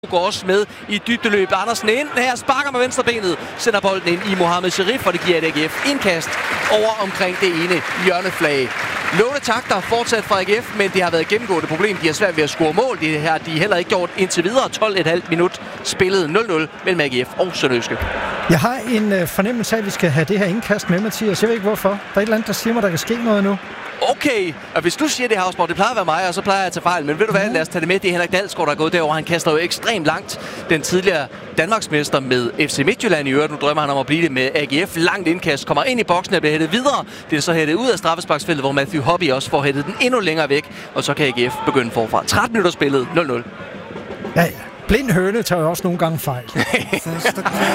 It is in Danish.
går også med i dybdeløb. Andersen ind her, sparker med venstrebenet, sender bolden ind i Mohamed Sharif, og det giver et AGF indkast over omkring det ene hjørneflag. Lovende takter fortsat fra AGF, men det har været et gennemgående problem. De har svært ved at score mål. Det her de heller ikke gjort indtil videre. 12,5 minut spillet 0-0 mellem AGF og Sønderjyske. Jeg har en fornemmelse af, at vi skal have det her indkast med, Mathias. Jeg ved ikke hvorfor. Der er et eller andet, der siger mig, der kan ske noget nu. Okay, og hvis du siger det, Havsborg, det plejer at være mig, og så plejer jeg at tage fejl. Men ved du hvad, lad os tage det med. Det er Henrik Dalsgaard, der er gået derover. Han kaster jo ekstremt langt. Den tidligere Danmarksmester med FC Midtjylland i øvrigt. Nu drømmer han om at blive det med AGF. Langt indkast, kommer ind i boksen og bliver hættet videre. Det er så hættet ud af straffesparksfeltet, hvor Matthew Hobby også får hættet den endnu længere væk. Og så kan AGF begynde forfra. 13 minutter spillet, 0-0. Ja, blind høne tager jo også nogle gange fejl.